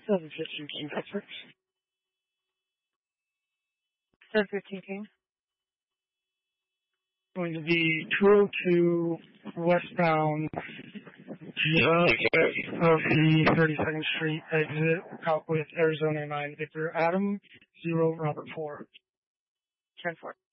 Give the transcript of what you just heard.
715 King Victor. 715 King. Going to be 202 westbound of the 32nd Street exit out with Arizona 9 Victor Adam 0 Robert 4. 10-4.